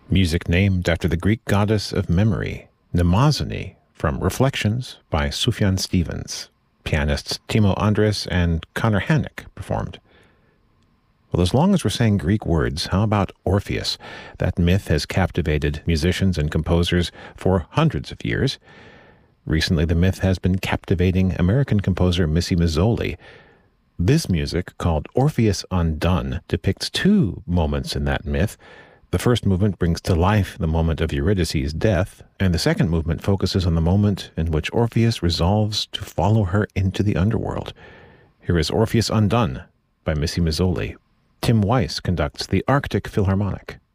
Music named after the Greek goddess of memory, Mnemosyne, from Reflections by Sufjan Stevens. Pianists Timo Andres and Connor Hannock performed. Well, as long as we're saying Greek words, how about Orpheus? That myth has captivated musicians and composers for hundreds of years. Recently, the myth has been captivating American composer Missy Mazzoli. This music, called Orpheus Undone, depicts two moments in that myth. The first movement brings to life the moment of Eurydice's death, and the second movement focuses on the moment in which Orpheus resolves to follow her into the underworld. Here is Orpheus Undone by Missy Mazzoli. Tim Weiss conducts the Arctic Philharmonic.